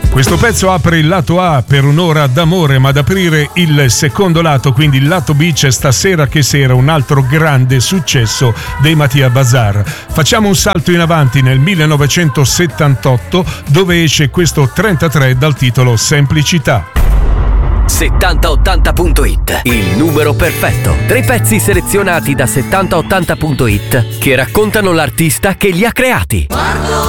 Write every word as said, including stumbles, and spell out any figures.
Questo pezzo apre il lato A per un'ora d'amore, ma ad aprire il secondo lato, quindi il lato B, c'è Stasera che sera, un altro grande successo dei Mattia Bazar. Facciamo un salto in avanti nel millenovecentosettantotto, dove esce questo trentatré dal titolo Semplicità. settanta ottanta punto it, il numero perfetto. Tre pezzi selezionati da settanta ottanta punto it che raccontano l'artista che li ha creati. Guardo